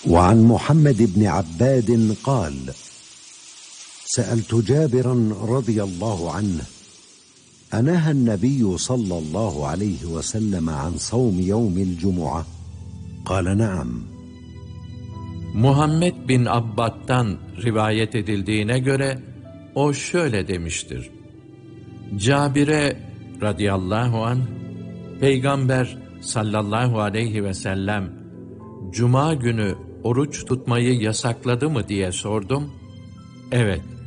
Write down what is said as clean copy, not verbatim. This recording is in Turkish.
وعن محمد بن عباد قال: سألت جابرا رضي الله عنه: أنهى النبي صلى الله عليه وسلم عن صوم يوم الجمعة؟ قال: نعم. Muhammed bin Abbad'dan rivayet edildiğine göre o şöyle demiştir. Cabir'e radıyallahu anh, Peygamber sallallahu aleyhi ve sellem Cuma günü oruç tutmayı yasakladı mı diye sordum. Evet,